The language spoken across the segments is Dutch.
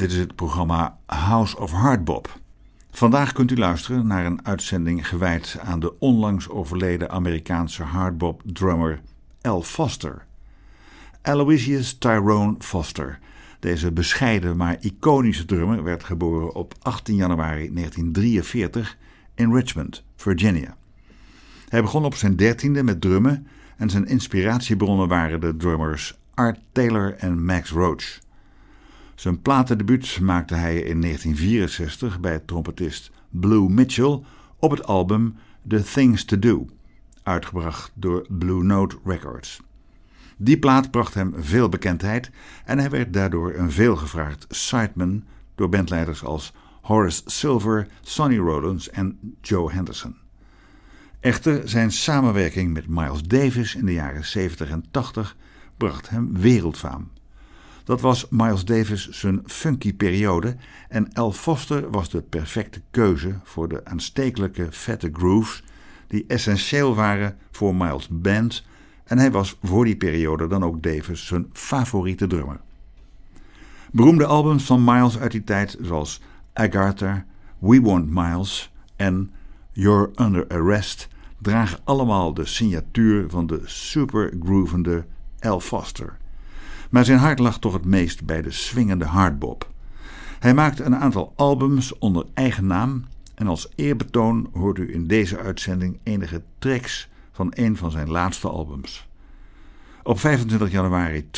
dit is het programma House of Hardbop. Vandaag kunt u luisteren naar een uitzending gewijd aan de onlangs overleden Amerikaanse hardbop-drummer Al Foster. Aloysius Tyrone Foster, deze bescheiden maar iconische drummer, werd geboren op 18 januari 1943 in Richmond, Virginia. Hij begon op zijn 13e met drummen en zijn inspiratiebronnen waren de drummers Art Taylor en Max Roach. Zijn platendebuut maakte hij in 1964 bij trompetist Blue Mitchell op het album The Things to Do, uitgebracht door Blue Note Records. Die plaat bracht hem veel bekendheid en hij werd daardoor een veelgevraagd sideman door bandleiders als Horace Silver, Sonny Rollins en Joe Henderson. Echter, zijn samenwerking met Miles Davis in de jaren 70 en 80 bracht hem wereldfaam. Dat was Miles Davis zijn funky periode en Al Foster was de perfecte keuze voor de aanstekelijke vette grooves die essentieel waren voor Miles' band en hij was voor die periode dan ook Davis zijn favoriete drummer. Beroemde albums van Miles uit die tijd zoals Agartha, We Want Miles en You're Under Arrest dragen allemaal de signatuur van de supergroovende Al Foster. Maar zijn hart lag toch het meest bij de swingende hardbop. Hij maakte een aantal albums onder eigen naam en als eerbetoon hoort u in deze uitzending enige tracks van een van zijn laatste albums. Op 25 januari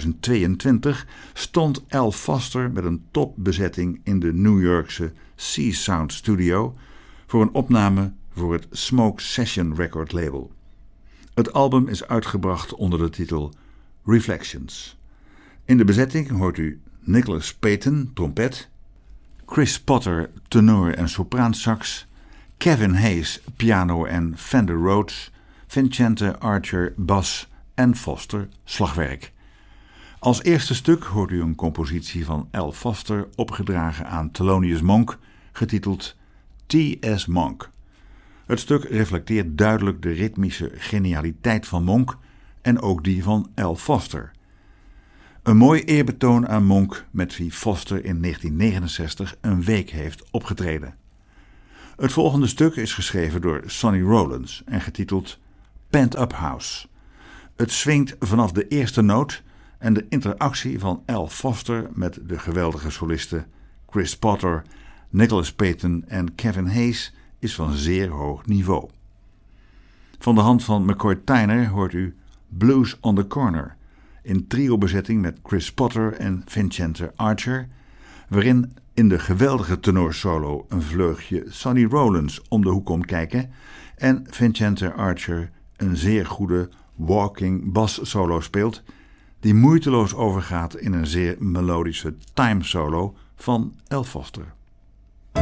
2022 stond Al Foster met een topbezetting in de New Yorkse Sea Sound Studio voor een opname voor het Smoke Session Record label. Het album is uitgebracht onder de titel Reflections. In de bezetting hoort u Nicholas Payton, trompet, Chris Potter, tenor en sopraansax, Kevin Hayes, piano en Fender Rhodes, Vincente Archer, bas en Foster, slagwerk. Als eerste stuk hoort u een compositie van Al Foster opgedragen aan Thelonious Monk, getiteld T.S. Monk. Het stuk reflecteert duidelijk de ritmische genialiteit van Monk en ook die van Al Foster. Een mooi eerbetoon aan Monk met wie Foster in 1969 een week heeft opgetreden. Het volgende stuk is geschreven door Sonny Rollins en getiteld Pent Up House. Het swingt vanaf de eerste noot en de interactie van Al Foster met de geweldige solisten Chris Potter, Nicholas Payton en Kevin Hayes is van zeer hoog niveau. Van de hand van McCoy Tyner hoort u Blues on the Corner in trio-bezetting met Chris Potter en Vincente Archer, waarin in de geweldige tenorsolo een vleugje Sonny Rollins om de hoek komt kijken en Vincente Archer een zeer goede walking bass solo speelt die moeiteloos overgaat in een zeer melodische time solo van Al Foster.